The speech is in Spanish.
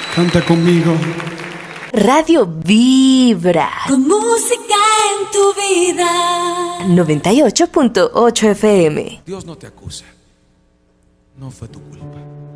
Canta conmigo. Radio Vibra. Con música en tu vida. 98.8 FM. Dios no te acusa. No fue tu culpa.